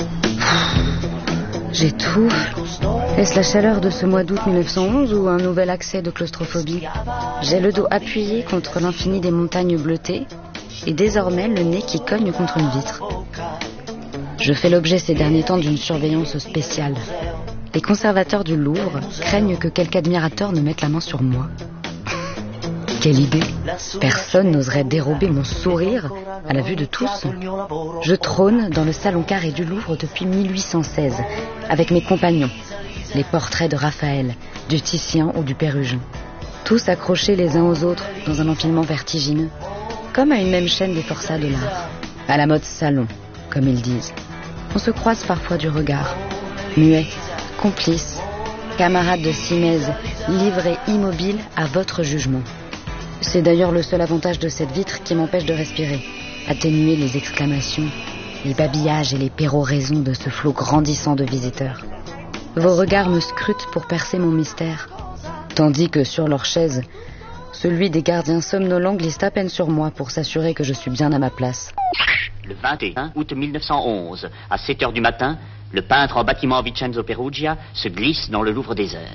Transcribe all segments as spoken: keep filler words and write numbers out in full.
J'étouffe. Est-ce la chaleur de ce mois d'août mille neuf cent onze ou un nouvel accès de claustrophobie? J'ai le dos appuyé contre l'infini des montagnes bleutées et désormais le nez qui cogne contre une vitre. Je fais l'objet ces derniers temps d'une surveillance spéciale. Les conservateurs du Louvre craignent que quelque admirateur ne mette la main sur moi. Quelle idée! Personne n'oserait dérober mon sourire à la vue de tous. Je trône dans le salon carré du Louvre depuis mille huit cent seize, avec mes compagnons, les portraits de Raphaël, du Titien ou du Pérugin. Tous accrochés les uns aux autres dans un empilement vertigineux, comme à une même chaîne des forçats de l'art. À la mode salon, comme ils disent. On se croise parfois du regard, muets, complices, camarades de Simèse, livrés immobiles à votre jugement. C'est d'ailleurs le seul avantage de cette vitre qui m'empêche de respirer, atténuer les exclamations, les babillages et les péroraisons de ce flot grandissant de visiteurs. Vos regards me scrutent pour percer mon mystère, tandis que sur leur chaise, celui des gardiens somnolents glisse à peine sur moi pour s'assurer que je suis bien à ma place. Le vingt et un août mille neuf cent onze, à sept heures du matin, le peintre en bâtiment Vincenzo Perugia se glisse dans le Louvre des Heures.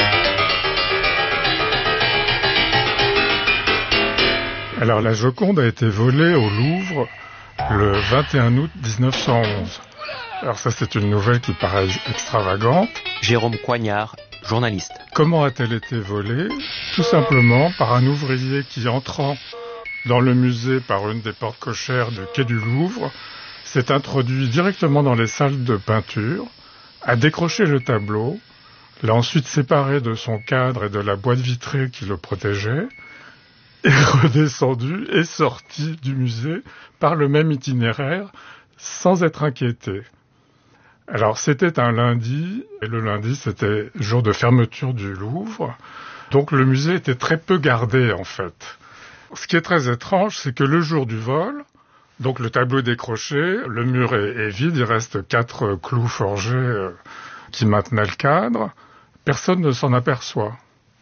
Alors la Joconde a été volée au Louvre le vingt et un août dix-neuf cent onze. Alors ça c'est une nouvelle qui paraît extravagante. Jérôme Coignard, journaliste. Comment a-t-elle été volée? Tout simplement par un ouvrier qui, entrant dans le musée par une des portes cochères du quai du Louvre, s'est introduit directement dans les salles de peinture, a décroché le tableau, l'a ensuite séparé de son cadre et de la boîte vitrée qui le protégeait, est redescendu et sorti du musée par le même itinéraire sans être inquiété. Alors c'était un lundi, et le lundi c'était jour de fermeture du Louvre, donc le musée était très peu gardé en fait. Ce qui est très étrange, c'est que le jour du vol, donc le tableau est décroché, le mur est, est vide, il reste quatre clous forgés euh, qui maintenaient le cadre, personne ne s'en aperçoit.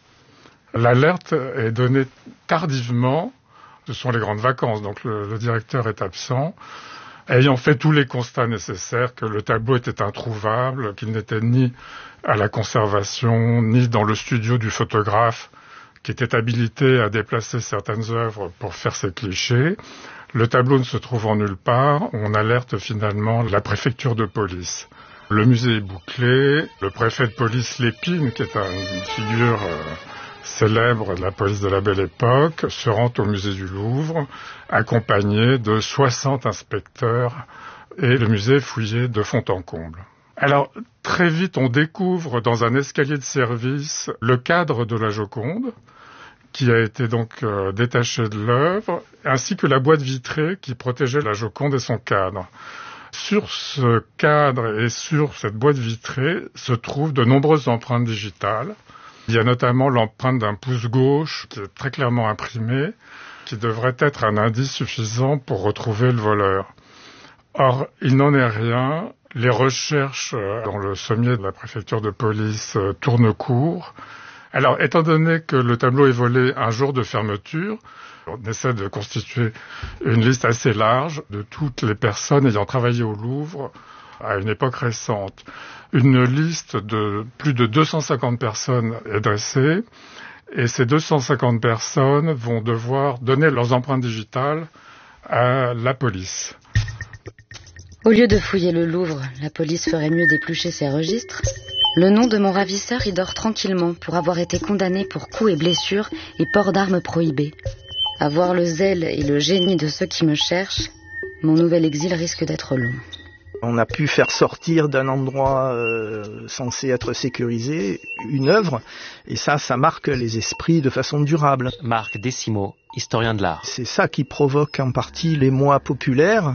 L'alerte est donnée tardivement, ce sont les grandes vacances, donc le, le directeur est absent, ayant fait tous les constats nécessaires que le tableau était introuvable, qu'il n'était ni à la conservation, ni dans le studio du photographe, qui était habilité à déplacer certaines œuvres pour faire ses clichés. Le tableau ne se trouvant nulle part, on alerte finalement la préfecture de police. Le musée est bouclé, le préfet de police Lépine, qui est une figure euh, célèbre de la police de la Belle Époque, se rend au musée du Louvre, accompagné de soixante inspecteurs, et le musée est fouillé de fond en comble. Alors, très vite, on découvre dans un escalier de service le cadre de la Joconde, qui a été donc euh, détaché de l'œuvre, ainsi que la boîte vitrée qui protégeait la Joconde et son cadre. Sur ce cadre et sur cette boîte vitrée se trouvent de nombreuses empreintes digitales. Il y a notamment l'empreinte d'un pouce gauche qui est très clairement imprimée, qui devrait être un indice suffisant pour retrouver le voleur. Or, il n'en est rien. Les recherches dans le sommier de la préfecture de police tournent court. Alors, étant donné que le tableau est volé un jour de fermeture, on essaie de constituer une liste assez large de toutes les personnes ayant travaillé au Louvre à une époque récente. Une liste de plus de deux cent cinquante personnes est dressée, et ces deux cent cinquante personnes vont devoir donner leurs empreintes digitales à la police. Au lieu de fouiller le Louvre, la police ferait mieux d'éplucher ses registres. Le nom de mon ravisseur y dort tranquillement pour avoir été condamné pour coups et blessures et port d'armes prohibées. À voir le zèle et le génie de ceux qui me cherchent, mon nouvel exil risque d'être long. On a pu faire sortir d'un endroit euh, censé être sécurisé une œuvre, et ça, ça marque les esprits de façon durable. Marc Décimo, historien de l'art. C'est ça qui provoque en partie l'émoi populaire,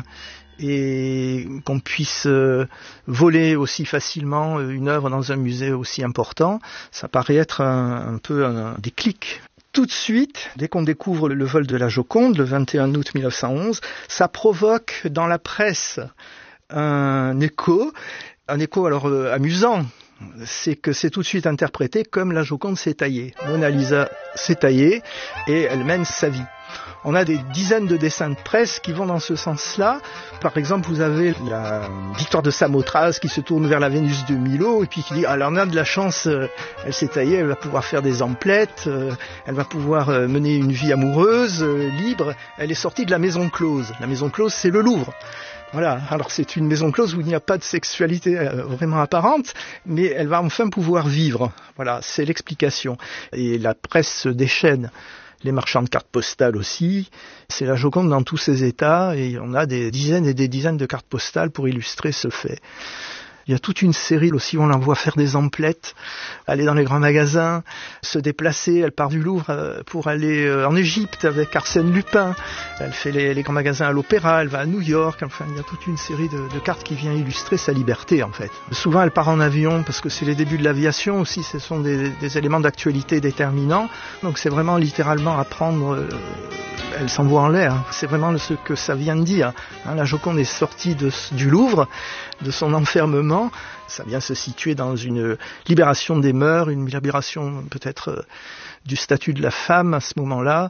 et qu'on puisse euh, voler aussi facilement une œuvre dans un musée aussi important, ça paraît être un, un peu un déclic. Tout de suite, dès qu'on découvre le vol de la Joconde, le vingt et un août mille neuf cent onze, ça provoque dans la presse un écho, un écho alors euh, amusant, c'est que c'est tout de suite interprété comme la Joconde s'est taillée. Mona Lisa s'est taillée et elle mène sa vie. On a des dizaines de dessins de presse qui vont dans ce sens-là. Par exemple, vous avez la Victoire de Samothrace qui se tourne vers la Vénus de Milo et puis qui dit « Alors on a de la chance, euh, elle s'est taillée, elle va pouvoir faire des emplettes, euh, elle va pouvoir euh, mener une vie amoureuse, euh, libre. Elle est sortie de la maison close. » La maison close, c'est le Louvre. Voilà, alors c'est une maison close où il n'y a pas de sexualité euh, vraiment apparente, mais elle va enfin pouvoir vivre. Voilà, c'est l'explication. Et la presse se déchaîne. Les marchands de cartes postales aussi. C'est la Joconde dans tous ses états et on a des dizaines et des dizaines de cartes postales pour illustrer ce fait. Il y a toute une série aussi où on l'envoie faire des emplettes, aller dans les grands magasins, se déplacer. Elle part du Louvre pour aller en Égypte avec Arsène Lupin. Elle fait les, les grands magasins à l'Opéra, elle va à New York. Enfin, il y a toute une série de, de cartes qui vient illustrer sa liberté en fait. Souvent, elle part en avion parce que c'est les débuts de l'aviation aussi. Ce sont des, des éléments d'actualité déterminants. Donc c'est vraiment littéralement apprendre... Euh, elle s'envoie en l'air. C'est vraiment ce que ça vient de dire. Hein, la Joconde est sortie de, du Louvre, de son enfermement. Ça vient se situer dans une libération des mœurs, une libération peut-être euh, du statut de la femme à ce moment-là.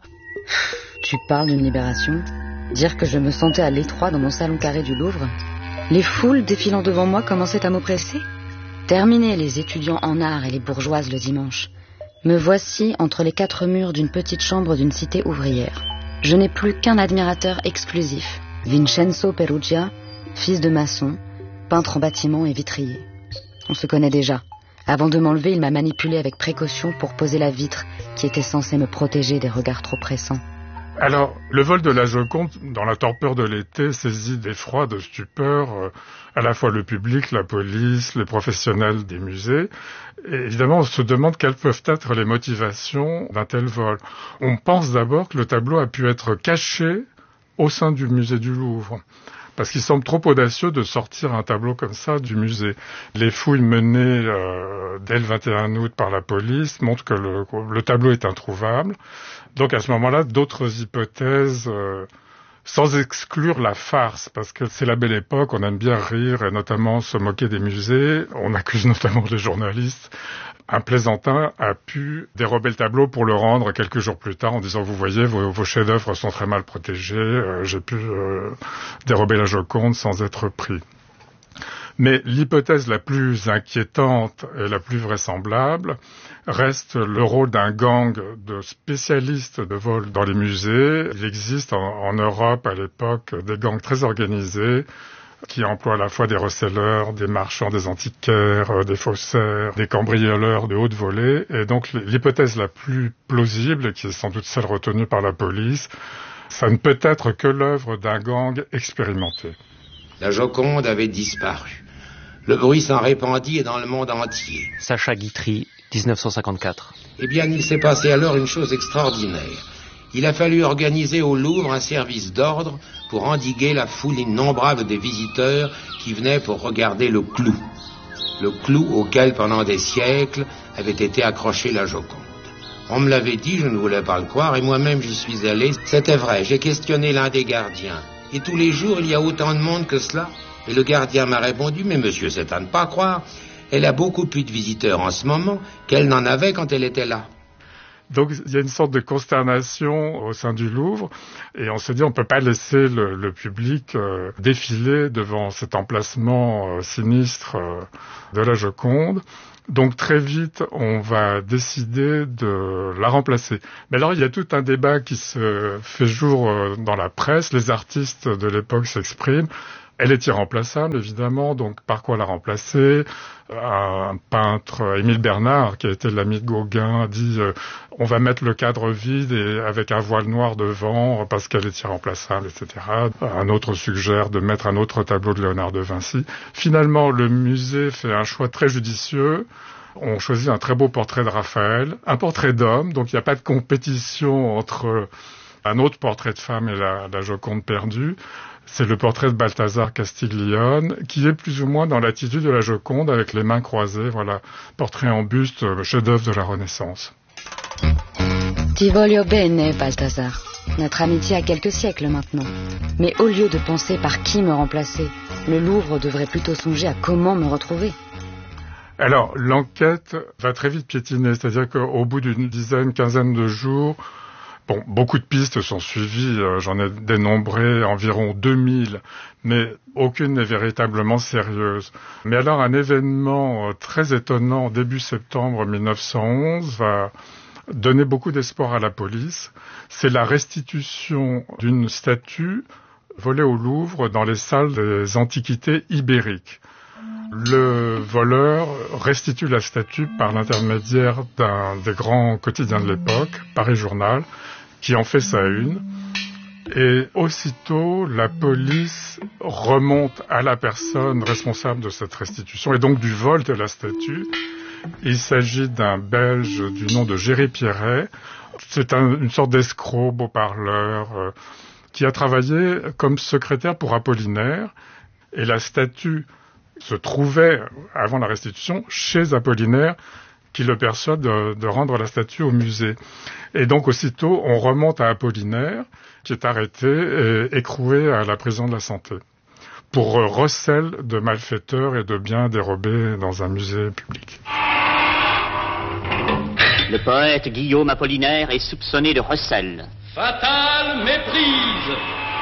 Tu parles d'une libération ? Dire que je me sentais à l'étroit dans mon salon carré du Louvre ? Les foules défilant devant moi commençaient à m'oppresser ? Terminé les étudiants en art et les bourgeoises le dimanche. Me voici entre les quatre murs d'une petite chambre d'une cité ouvrière. Je n'ai plus qu'un admirateur exclusif, Vincenzo Perugia, fils de maçon, peintre en bâtiment et vitrier. On se connaît déjà. Avant de m'enlever, il m'a manipulé avec précaution pour poser la vitre qui était censée me protéger des regards trop pressants. Alors, le vol de la Joconde, dans la torpeur de l'été, saisit d'effroi, de stupeur, euh, à la fois le public, la police, les professionnels des musées. Et évidemment, on se demande quelles peuvent être les motivations d'un tel vol. On pense d'abord que le tableau a pu être caché au sein du musée du Louvre. Parce qu'il semble trop audacieux de sortir un tableau comme ça du musée. Les fouilles menées euh, dès le vingt et un août par la police montrent que le, le tableau est introuvable. Donc à ce moment-là, d'autres hypothèses, euh, sans exclure la farce, parce que c'est la belle époque, on aime bien rire et notamment se moquer des musées. On accuse notamment les journalistes. Un plaisantin a pu dérober le tableau pour le rendre quelques jours plus tard en disant « Vous voyez, vos, vos chefs-d'œuvre sont très mal protégés, euh, j'ai pu euh, dérober la Joconde sans être pris ». Mais l'hypothèse la plus inquiétante et la plus vraisemblable reste le rôle d'un gang de spécialistes de vol dans les musées. Il existe en, en Europe à l'époque des gangs très organisés qui emploient à la fois des receleurs, des marchands, des antiquaires, des faussaires, des cambrioleurs de haute volée. Et donc l'hypothèse la plus plausible, qui est sans doute celle retenue par la police, ça ne peut être que l'œuvre d'un gang expérimenté. La Joconde avait disparu. Le bruit s'en répandit et dans le monde entier. Sacha Guitry, dix-neuf cent cinquante-quatre. Eh bien, il s'est passé alors une chose extraordinaire. Il a fallu organiser au Louvre un service d'ordre pour endiguer la foule innombrable des visiteurs qui venaient pour regarder le clou. Le clou auquel, pendant des siècles, avait été accrochée la Joconde. On me l'avait dit, je ne voulais pas le croire, et moi-même j'y suis allé. C'était vrai, j'ai questionné l'un des gardiens. Et tous les jours, il y a autant de monde que cela. Et le gardien m'a répondu, mais monsieur, c'est à ne pas croire. Elle a beaucoup plus de visiteurs en ce moment qu'elle n'en avait quand elle était là. Donc il y a une sorte de consternation au sein du Louvre et on se dit on ne peut pas laisser le, le public euh, défiler devant cet emplacement euh, sinistre euh, de la Joconde. Donc très vite on va décider de la remplacer. Mais alors il y a tout un débat qui se fait jour euh, dans la presse, les artistes de l'époque s'expriment. Elle est irremplaçable, évidemment, donc par quoi la remplacer ? Un peintre, Émile Bernard, qui a été l'ami de Gauguin, dit euh, on va mettre le cadre vide et avec un voile noir devant parce qu'elle est irremplaçable, et cetera. Un autre suggère de mettre un autre tableau de Léonard de Vinci. Finalement, le musée fait un choix très judicieux. On choisit un très beau portrait de Raphaël, un portrait d'homme, donc il n'y a pas de compétition entre un autre portrait de femme et la, la Joconde perdue. C'est le portrait de Balthazar Castiglione, qui est plus ou moins dans l'attitude de la Joconde, avec les mains croisées, voilà, portrait en buste, chef-d'œuvre de la Renaissance. Ti voglio bene, Balthazar. Notre amitié a quelques siècles maintenant. Mais au lieu de penser par qui me remplacer, le Louvre devrait plutôt songer à comment me retrouver. Alors, l'enquête va très vite piétiner, c'est-à-dire qu'au bout d'une dizaine, quinzaine de jours, Bon, beaucoup de pistes sont suivies, euh, j'en ai dénombré environ deux mille, mais aucune n'est véritablement sérieuse. Mais alors un événement euh, très étonnant début septembre mille neuf cent onze va donner beaucoup d'espoir à la police. C'est la restitution d'une statue volée au Louvre dans les salles des antiquités ibériques. Le voleur restitue la statue par l'intermédiaire d'un des grands quotidiens de l'époque, Paris Journal, qui en fait sa une. Et aussitôt, la police remonte à la personne responsable de cette restitution et donc du vol de la statue. Il s'agit d'un Belge du nom de Géry Pierret. C'est un, une sorte d'escroc, beau parleur, euh, qui a travaillé comme secrétaire pour Apollinaire. Et la statue se trouvait, avant la restitution, chez Apollinaire, qui le persuade de, de rendre la statue au musée. Et donc, aussitôt, on remonte à Apollinaire, qui est arrêté et écroué à la prison de la Santé, pour recel de malfaiteurs et de biens dérobés dans un musée public. Le poète Guillaume Apollinaire est soupçonné de recel. Fatale méprise!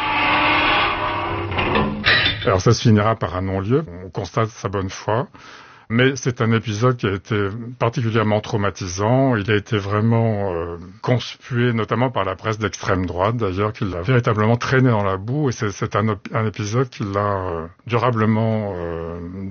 Alors ça se finira par un non-lieu, on constate sa bonne foi, mais c'est un épisode qui a été particulièrement traumatisant. Il a été vraiment euh, conspué, notamment par la presse d'extrême droite d'ailleurs, qui l'a véritablement traîné dans la boue, et c'est, c'est un, un épisode qui l'a euh, durablement euh,